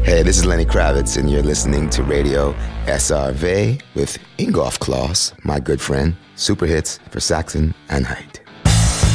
Hey, this is Lenny Kravitz, and you're listening to Radio SRV with Ingolf Klaus, my good friend. Super hits for Saxon and Height.